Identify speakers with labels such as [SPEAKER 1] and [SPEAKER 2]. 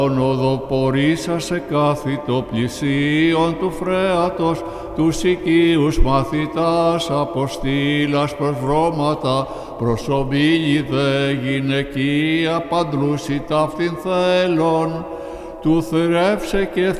[SPEAKER 1] Οδοπορήσασε κάθιτο πλησίον του φρέατος, τους οικείους μαθητάς αποστήλας προς βρώματα, προσωμήλοι δε γυναικεία παντλούσι ταύτην θέλων, του θρέψε και